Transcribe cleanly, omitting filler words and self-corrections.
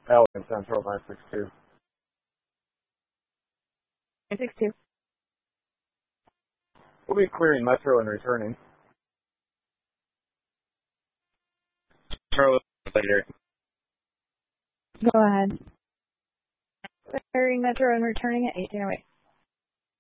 Alien Central 962. 962. We'll be clearing Metro and returning. Charlotte later. Go ahead. Clearing Metro and returning at 1808.